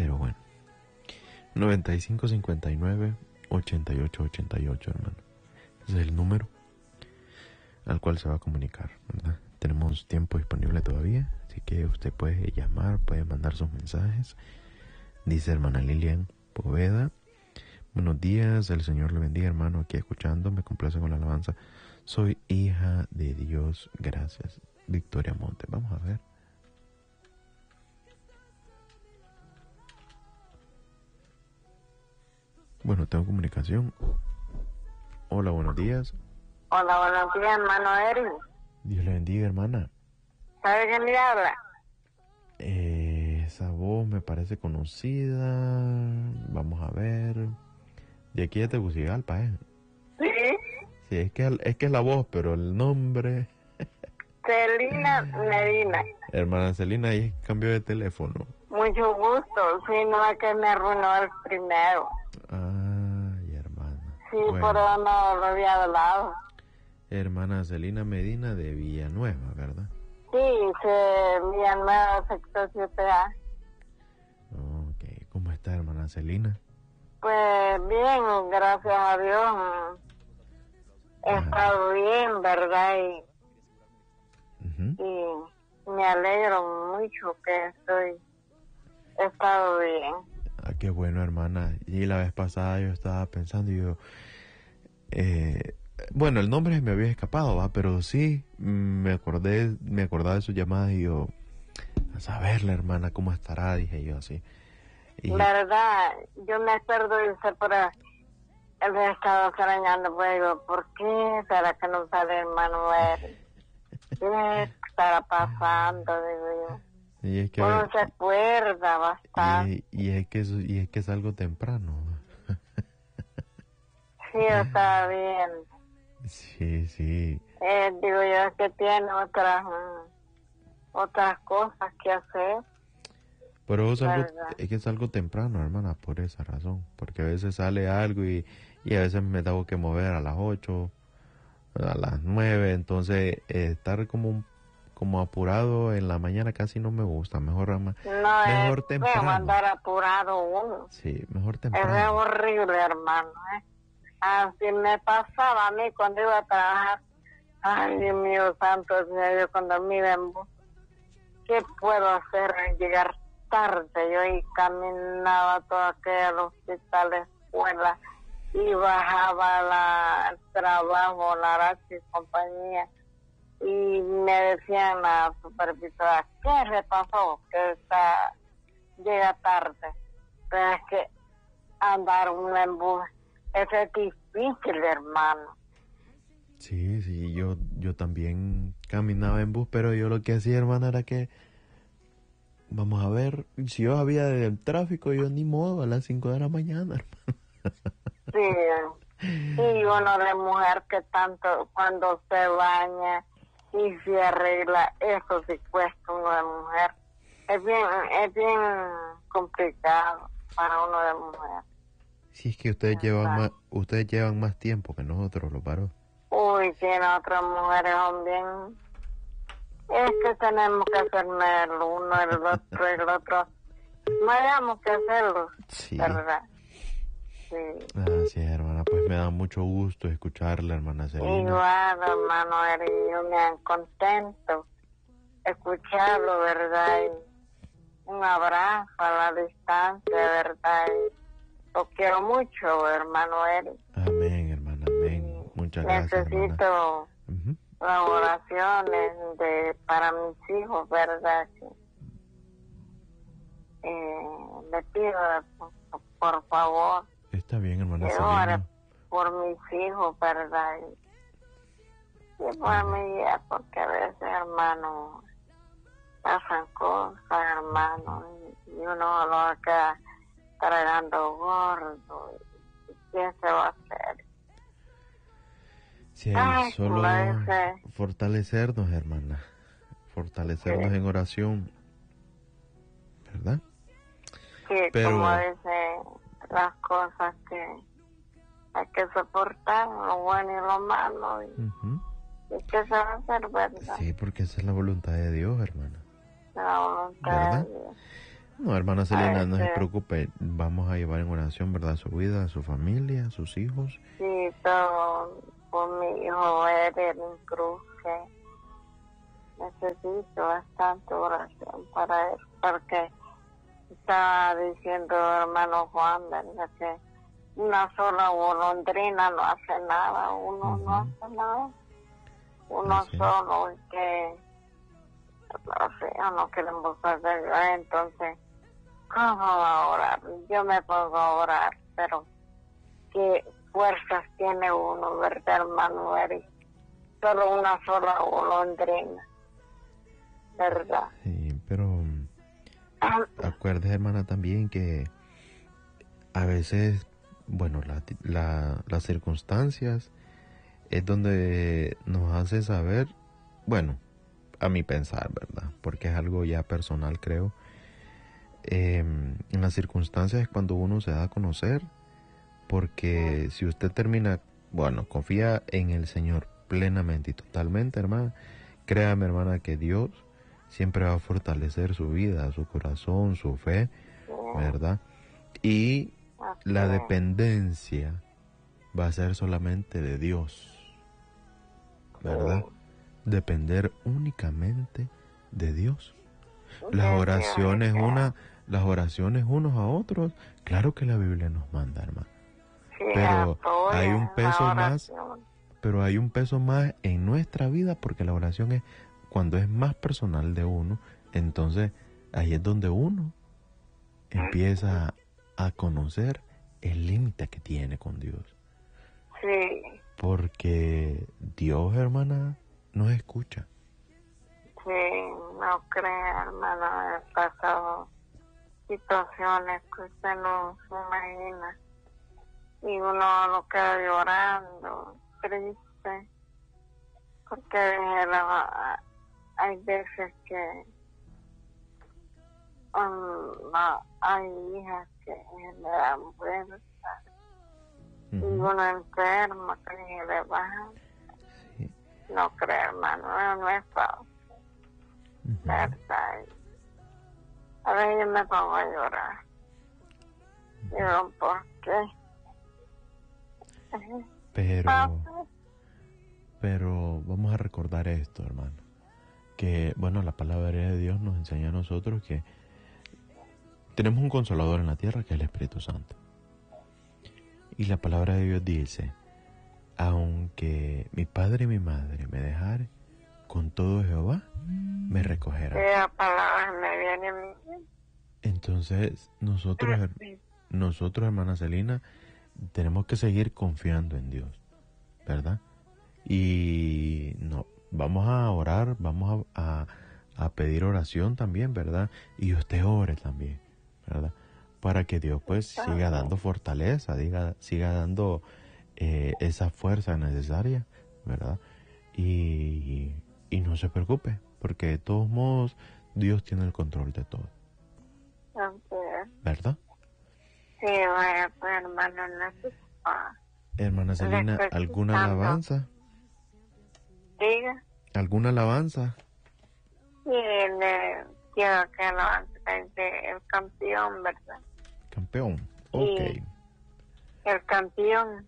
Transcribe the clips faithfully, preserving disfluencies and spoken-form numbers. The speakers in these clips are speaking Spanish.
Pero bueno. noventa y cinco cincuenta y nueve ochenta y ocho ochenta y ocho, hermano. Ese es el número al cual se va a comunicar, ¿verdad? Tenemos tiempo disponible todavía, así que usted puede llamar, puede mandar sus mensajes. Dice hermana Lilian Poveda: buenos días, el Señor le bendiga, hermano, aquí escuchando, me complace con la alabanza. Soy hija de Dios, gracias. Victoria Monte, vamos a ver. Bueno, tengo comunicación. Hola, buenos días. Hola, buenos días, hermano Eric. Dios le bendiga, hermana. ¿Sabe quién le habla? Eh, esa voz me parece conocida. Vamos a ver. De aquí de Tegucigalpa, ¿eh? Sí. Sí, es que es que es la voz, pero el nombre. Celina Medina. Hermana Celina, ahí cambió de teléfono. Mucho gusto. Sí, no es que me arruinó el primero. Ay, hermana. Sí, Bueno, por eso no lo había hablado. hermana Celina Medina de Villanueva, ¿verdad? Sí, se Villanueva, sector siete A. Ok, ¿cómo está, hermana Celina? Pues bien, gracias a Dios. He Ah. estado bien, ¿verdad? Y, Uh-huh. y me alegro mucho que estoy, he estado bien. Ah, qué bueno, hermana. Y la vez pasada yo estaba pensando y yo... Eh, bueno, el nombre me había escapado, ¿va? Pero sí, me acordé, me acordaba de sus llamadas y yo... A saberla, hermana, cómo estará, dije yo así. Y, ¿Verdad? Yo me acuerdo de usted por el he estado extrañando, pues digo, ¿por qué será que no sale el Manuel? ¿Qué estará pasando? Digo yo. y es que... Uno se acuerda bastante. Y, y, es que, es- y es que es algo temprano. Sí, está bien. Sí, sí. Eh, digo yo, es que tiene otras, mm, otras cosas que hacer. Pero es algo, ¿Verdad? es que es algo temprano, hermana, por esa razón. Porque a veces sale algo y, y a veces me tengo que mover a las ocho, a las nueve. Entonces, eh, estar como un- como apurado en la mañana casi no me gusta. Mejor, ama- No mejor es feo temprano. andar apurado uno. Sí, mejor Es temprano. horrible, hermano, ¿eh? Así me pasaba a mí cuando iba a trabajar. Ay, Dios mío, santo Dios, yo cuando me iba en bus, ¿qué puedo hacer? Llegar tarde. Yo ahí caminaba todo aquel hospital, escuela, y bajaba la, al trabajo, la Arachi compañía, y me decían la supervisora, ¿qué le pasó? Que está, llega tarde. Pero es que andar uno en bus, eso es difícil, hermano. Sí, sí, yo, yo también caminaba en bus, pero yo lo que hacía, hermana, era que, vamos a ver, si yo había del tráfico, yo ni modo, a las cinco de la mañana, hermano. Sí, y uno de mujer que tanto cuando se baña y se arregla, eso sí cuesta uno de mujer. Es bien, es bien complicado para uno de mujer. Si es que ustedes llevan ¿Verdad? más, ustedes llevan más tiempo que nosotros, los varones. Uy, tiene otras mujeres son bien. Es que tenemos que hacerlo el uno, el otro, el otro. No hayamos que hacerlo, Sí. ¿verdad? Sí. Así es, hermana, pues me da mucho gusto escucharla, hermana Celina. Igual, hermano, Eric, yo me han contento escucharlo, ¿verdad? Y un abrazo a la distancia, ¿verdad? Y lo quiero mucho, hermano Eric. Amén, hermana, amén. Muchas gracias, hermana. Necesito Ujú. las oraciones de, para mis hijos, ¿verdad? Que, eh, le pido, por, por favor, Está bien, hermana que ore Celina. por mis hijos, ¿verdad? Y, y por Amén. mí, ya, porque a veces, hermano, pasan cosas, hermano, y, y uno lo queda tragando gordo, y, y ¿qué se va a hacer? Sí, Ay, solo como dice, fortalecernos, hermana. Fortalecernos Sí. en oración, ¿verdad? que Pero- como dice, las cosas que hay que soportar, lo bueno y lo malo, y, Ujú. y ¿qué se va a hacer, verdad? Sí, porque esa es la voluntad de Dios, hermana. La voluntad ¿Verdad? de Dios. No, hermana Celina, no se Este, preocupe. Vamos a llevar en oración, ¿verdad? Su vida, su familia, sus hijos. sí, todo por mi hijo Eder Cruz, que necesito bastante oración para él, porque estaba diciendo hermano Juan, ¿verdad? Que una sola golondrina no hace nada, uno no Ujú. hace nada, uno Así es. solo, y que, o sea, no queremos hacer, entonces, ¿cómo va a orar? Yo me pongo a orar, pero qué fuerzas tiene uno, ¿verdad, hermano Eric? Solo una sola golondrina, ¿verdad? Sí, pero mm, acuérdese, hermana, también que a veces, bueno, la, la- las circunstancias es donde nos hace saber, bueno, a mi pensar, ¿verdad? Porque es algo ya personal, creo. Eh, en las circunstancias es cuando uno se da a conocer, porque si usted termina, bueno, confía en el Señor plenamente y totalmente, hermana, créame, hermana, que Dios siempre va a fortalecer su vida, su corazón, su fe, ¿verdad? Y la dependencia va a ser solamente de Dios, ¿verdad? Depender únicamente de Dios. Las oraciones una, las oraciones unos a otros, claro que la Biblia nos manda, hermano. Pero hay un peso más, pero hay un peso más en nuestra vida porque la oración es cuando es más personal de uno, entonces ahí es donde uno empieza a conocer el límite que tiene con Dios. Sí. Porque Dios, hermana, nos escucha. Sí, no crea, hermano, he pasado situaciones que usted no se imagina. Y uno lo queda llorando, triste, porque la, hay veces que um, no, hay hijas que le dan fuerza, uh-huh. Y uno enfermo, que le bajan. Sí. No creo, hermano, no, no es fácil. Uh-huh. ¿Verdad? A veces yo me pongo a llorar. Uh-huh. Digo, ¿por qué? Pero, pero vamos a recordar esto, hermano, que bueno, la palabra de Dios nos enseña a nosotros que tenemos un consolador en la tierra que es el Espíritu Santo. Y la palabra de Dios dice, aunque mi padre y mi madre me dejaren, con todo Jehová me recogerá. Esa palabra me viene a mí. Entonces, nosotros, nosotros, hermana Celina, tenemos que seguir confiando en Dios, ¿verdad? Y no, vamos a orar, vamos a, a, a pedir oración también, ¿verdad? Y usted ore también, ¿verdad? Para que Dios pues siga dando fortaleza, diga, siga dando eh, esa fuerza necesaria, ¿verdad? Y, y no se preocupe, porque de todos modos Dios tiene el control de todo, ¿verdad? Sí, vaya, pues hermano, no sé. Hermana Celina, ¿alguna alabanza? Diga. ¿Alguna alabanza? Sí, le quiero que alabanza de el campeón, ¿verdad? Campeón, ok. Sí, el campeón.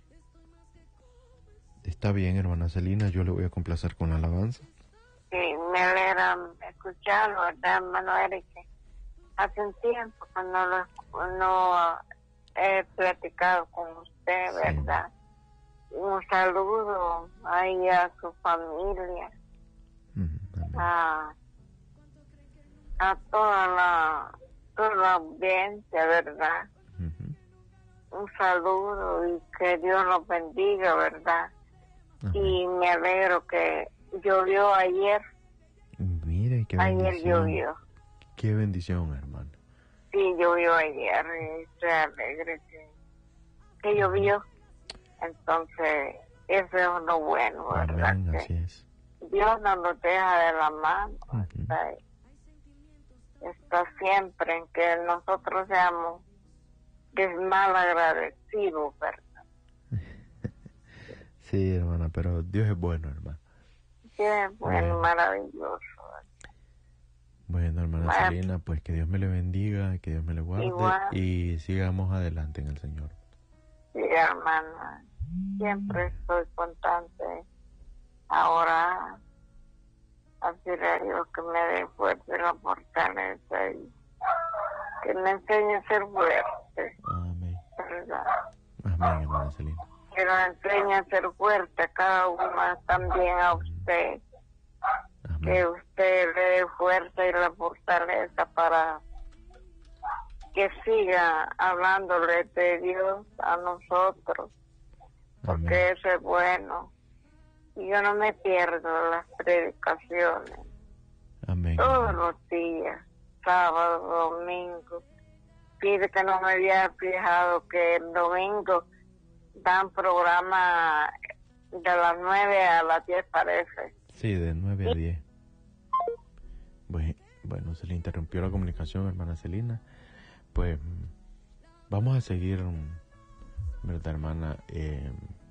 Está bien, hermana Celina, yo le voy a complacer con la alabanza. Sí, me alegra escucharlo, ¿verdad, hermano Eric? Hace un tiempo cuando lo, no he platicado con usted, ¿verdad? Sí. Un saludo ahí a su familia, uh-huh. a, a toda la, toda la audiencia, ¿verdad? Uh-huh. Un saludo y que Dios los bendiga, ¿verdad? Uh-huh. Y me alegro que llovió ayer. Mire, qué bendición. Ayer llovió. Qué bendición, hermano. Sí, llovió ayer y estoy alegre que, que llovió. Entonces, eso es lo bueno, ¿verdad? Amén, que así es. Dios no nos deja de la mano. Uh-huh. Está, está siempre en que nosotros seamos mal agradecidos, ¿verdad? Sí, hermana, pero Dios es bueno, hermano. Sí, es bueno, bueno. Maravilloso. Bueno, hermana Bueno, Celina, pues que Dios me le bendiga, que Dios me le guarde igual, y sigamos adelante en el Señor. sí, hermana. Siempre estoy constante. Ahora, así le digo que me dé fuerza y la fortaleza y que me enseñe a ser fuerte, Amén. ¿verdad? Amén, hermana Celina. Que nos enseñe a ser fuerte a cada uno, también a usted. Amén. Que usted le dé fuerza y la fortaleza para que siga hablándole de Dios a nosotros, porque Amén. eso es bueno. Y yo no me pierdo las predicaciones Amén. todos Amén. los días, sábado, domingo. Pide que no me había fijado que el domingo dan programa de las nueve a las diez, parece. Sí, de nueve a diez. Bueno, bueno, se le interrumpió la comunicación, hermana Celina. Pues vamos a seguir, ¿verdad, hermana? Eh,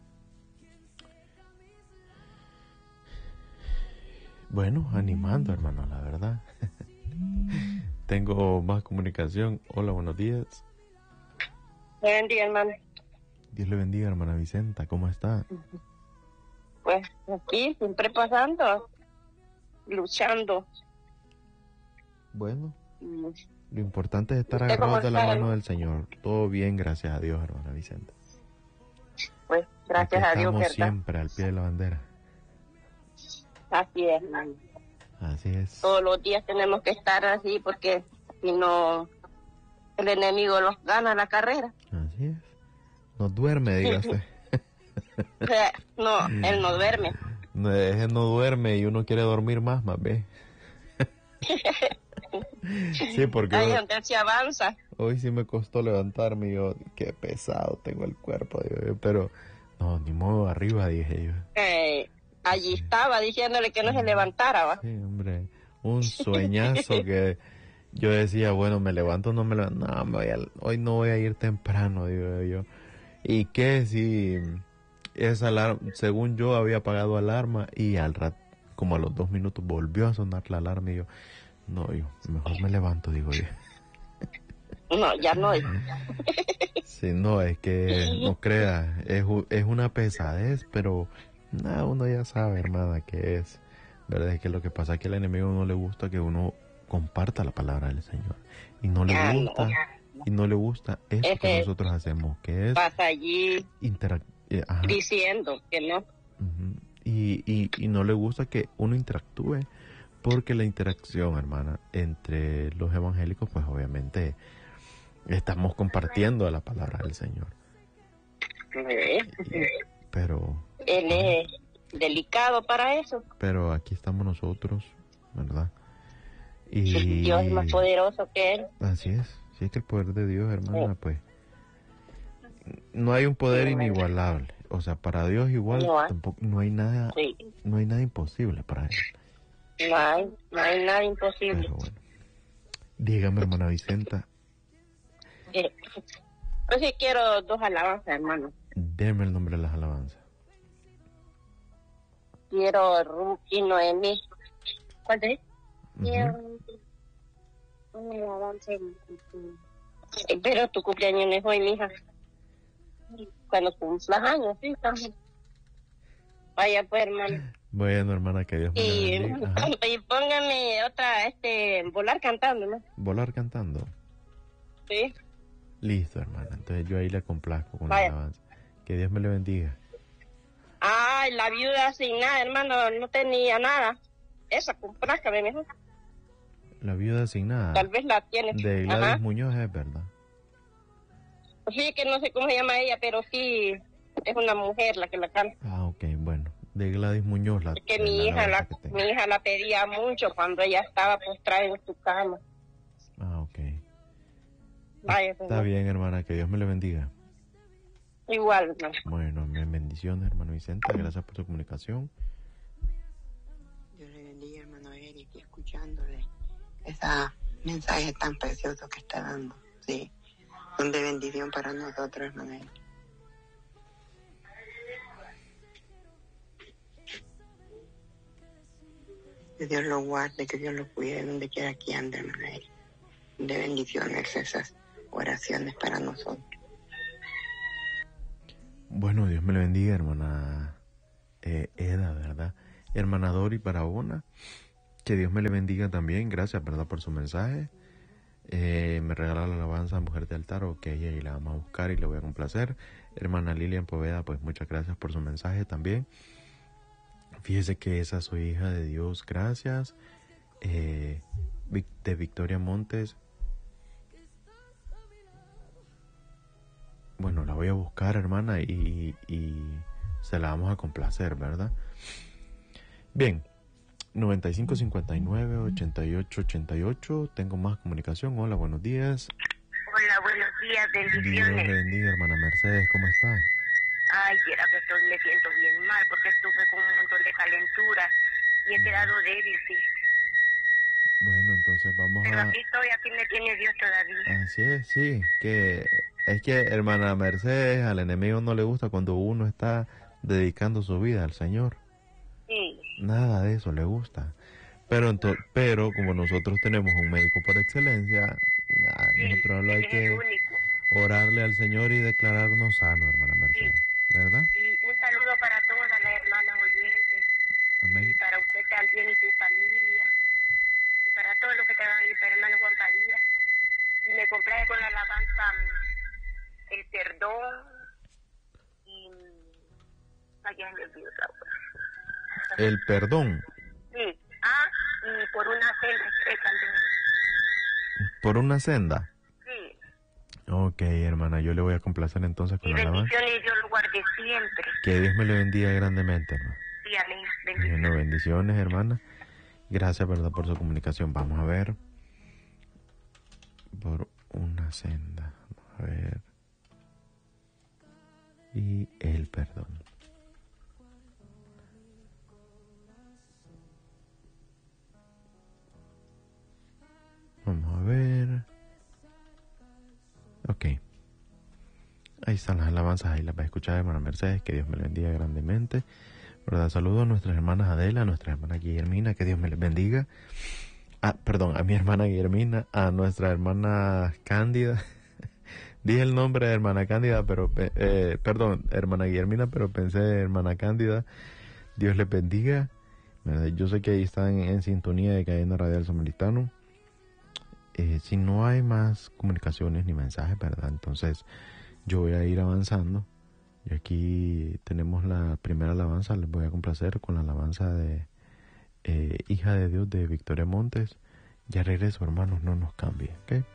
bueno, animando, hermano, la verdad. Tengo más comunicación. Hola, buenos días. Buen día, hermano. Dios le bendiga, hermana Vicenta. ¿Cómo está? Pues aquí, siempre pasando, luchando. Bueno, Mm. lo importante es estar ¿Usted cómo agarrados de la está, mano hermano? del Señor. Todo bien, gracias a Dios, hermana Vicenta. Pues gracias Aquí a Dios, estamos ¿verdad? siempre al pie de la bandera. Así es, hermano. Así es. Todos los días tenemos que estar así porque si no, el enemigo nos gana la carrera. Así es. No duerme, dígase. O sea, no, él no duerme. No, ese no duerme y uno quiere dormir más, más ve. Sí, porque Ahí es hoy, donde él se avanza. hoy sí me costó levantarme y yo, qué pesado tengo el cuerpo, digo yo, pero no, ni modo, arriba, dije yo. Eh, allí estaba diciéndole que no se levantara, ¿va? Sí, hombre, un sueñazo que yo decía, bueno, me levanto o no me levanto, no, me voy a- hoy no voy a ir temprano, digo yo. ¿Y qué si esa alarma, según yo había apagado alarma y al rato, como a los dos minutos volvió a sonar la alarma y yo, no, yo, mejor me levanto, digo yo. No, ya no. Sí, no, es que no crea, es, u- es una pesadez, pero nada, uno ya sabe, hermana, que es, ¿verdad? Es que lo que pasa es que al enemigo no le gusta que uno comparta la palabra del Señor. Y no le Ya no. gusta, y no le gusta eso Es que que nosotros hacemos, que es pasa allí interac- eh, ajá, diciendo que no. ujú, y, y, y no le gusta que uno interactúe, porque la interacción, hermana, entre los evangélicos, pues obviamente estamos compartiendo la palabra del Señor. Eh, Pero, Él es delicado para eso. pero aquí estamos nosotros, ¿verdad? Y Dios es más poderoso que él. así es, sí es que el poder de Dios, hermana, pues no hay un poder Sí, inigualable. O sea, para Dios igual No hay. tampoco no hay nada, Sí, no hay nada imposible para él. no hay, no hay nada imposible. Pero bueno, dígame, hermana Vicenta, Eh, Yo sí quiero dos alabanzas, hermano. deme el nombre de las alabanzas. Quiero Ruth y Noemí. ¿Cuál es? Ujú. Una alabanza. Eh, Pero tu cumpleaños no es hoy, mija. Cuando cumplas años, sí, también. Vaya pues, hermano. Bueno, hermana, que Dios me la Y, bendiga. Ajá. y póngame otra, este, volar cantando, ¿no? Volar cantando. Sí. Listo, hermana. Entonces yo ahí le complazco con la Vaya. alabanza. Que Dios me le bendiga. Ay, la viuda sin nada, hermano, no tenía nada. Esa, comprácame mejor. La viuda asignada Tal vez la tiene. de Gladys Ajá. Muñoz es verdad. Sí, que no sé cómo se llama ella, pero sí es una mujer la que la canta. Ah, ok, bueno. De Gladys Muñoz, la, Es que de mi la hija la, alabanza que tengo. mi hija la pedía mucho cuando ella estaba postrada en su cama. Ah, ok. Vaya, Está pues, bien, hermana, que Dios me le bendiga. igual, hermano. Bueno, me bendiciones, hermano Vicente. Gracias por su comunicación. Dios le bendiga, hermano Eric, y escuchándole esos mensajes tan preciosos que está dando. Sí, son de bendición para nosotros, hermano Eric. Que Dios lo guarde, que Dios lo cuide donde quiera que ande, hermana Eri. De bendiciones esas oraciones para nosotros. Bueno, Dios me le bendiga, hermana eh, Eda, ¿verdad? Hermana Dori Barahona, que Dios me le bendiga también, gracias, ¿verdad? Por su mensaje. Eh, me regala la alabanza Mujer de Altar, ok, y la vamos a buscar y le voy a complacer. Hermana Lilian Poveda, pues muchas gracias por su mensaje también. Fíjese que esa es su hija de Dios, gracias. Eh, de Victoria Montes. Bueno, la voy a buscar, hermana, y, y se la vamos a complacer, ¿verdad? Bien, noventa y cinco cincuenta y nueve ochenta y ocho ochenta y ocho. Tengo más comunicación. Hola, buenos días. Hola, buenos días, bendiciones. Dios le bendiga, hermana Mercedes, ¿cómo está? Ay, quiera que estoy, me siento bien mal porque estuve con un montón de calentura y he quedado débil, sí. Bueno, entonces vamos Pero a... aquí estoy, aquí me tiene Dios todavía. Así es, sí, que es que, hermana Mercedes, al enemigo no le gusta cuando uno está dedicando su vida al Señor. Sí. Nada de eso le gusta. Pero ento- pero como nosotros tenemos un médico por excelencia, a Sí, nosotros solo hay él es el que único. orarle al Señor y declararnos sanos, hermana Mercedes, ¿verdad? Y un saludo para todas las hermanas oyentes, Amén. y para usted también y su familia, y para todos los que trabajan ahí, para el hermano Juan Padilla. Y me complace con la alabanza mm, El Perdón y... mm, Ay, ya me olvidó otra cosa. El perdón Sí, ah, y por una celda estrecha también. por una senda. Sí, Ok, hermana, yo le voy a complacer entonces con y la alabanza. bendiciones yo lo guardé siempre. Que Dios me le bendiga grandemente, hermano. Sí, amén, bendiciones. Bueno, bendiciones, hermana. Gracias, verdad, por su comunicación. Vamos a ver. Por una senda. Vamos a ver. Y el perdón. Vamos a ver. Ok. Ahí están las alabanzas, ahí las va a escuchar, hermana Mercedes, que Dios me le bendiga grandemente. ¿Verdad? Saludo a nuestras hermanas Adela, a nuestra hermana Guillermina, que Dios me les bendiga. Ah, perdón, a mi hermana Guillermina, a nuestra hermana Cándida. Dije el nombre de hermana Cándida, pero, eh, perdón, hermana Guillermina, pero pensé hermana Cándida. Dios les bendiga. ¿Verdad? Yo sé que ahí están en, en sintonía de Cadena Radial Samaritano. Eh, si no hay más comunicaciones ni mensajes, ¿verdad? Entonces yo voy a ir avanzando. Y aquí tenemos la primera alabanza. Les voy a complacer con la alabanza de eh, Hija de Dios de Victoria Montes. Ya regreso, hermanos, no nos cambie, ¿ok?